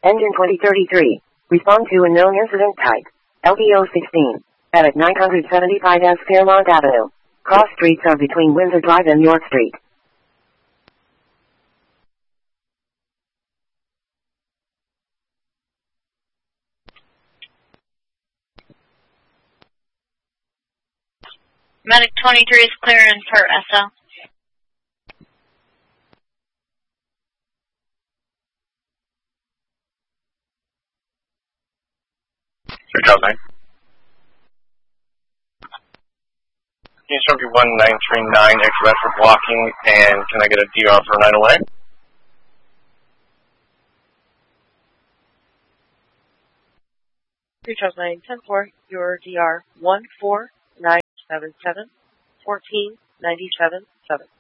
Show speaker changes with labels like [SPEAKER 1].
[SPEAKER 1] Engine 2033. Respond to unknown incident type. LDO 16. At 975 S Fairmont Avenue. Cross streets are between Windsor Drive and York Street.
[SPEAKER 2] Medic 23 is clearing for SL.
[SPEAKER 3] Charles 9. Can you show me 1939 extra for blocking, and can I get a DR for 908?
[SPEAKER 4] Charles 9, 10-4, your DR 14977 1497 7.